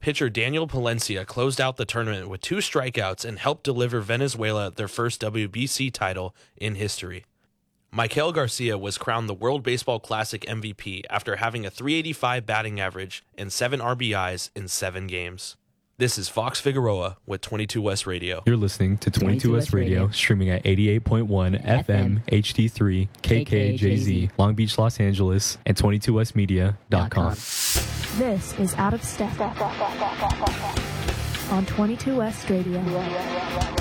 Pitcher Daniel Palencia closed out the tournament with 2 strikeouts and helped deliver Venezuela their first WBC title in history. Maikel Garcia was crowned the World Baseball Classic MVP after having a .385 batting average and 7 RBIs in 7 games. This is Fox Figueroa with 22 West Radio. You're listening to 22 West Radio, streaming at 88.1 FM, HD3, KKJZ, Long Beach, Los Angeles, and 22westmedia.com. This is Out of Step on 22 West Radio.